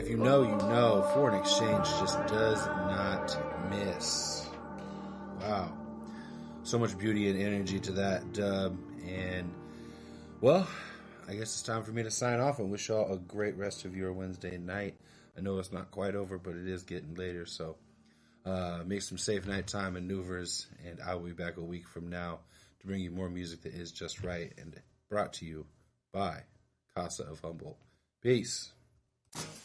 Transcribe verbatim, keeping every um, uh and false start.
if you know, you know, foreign exchange just does not miss. Wow. So much beauty and energy to that dub. And, well, I guess it's time for me to sign off and wish y'all a great rest of your Wednesday night. I know it's not quite over, but it is getting later, so uh, make some safe nighttime maneuvers, and I will be back a week from now to bring you more music that is just right and brought to you by Casa of Humble. Peace.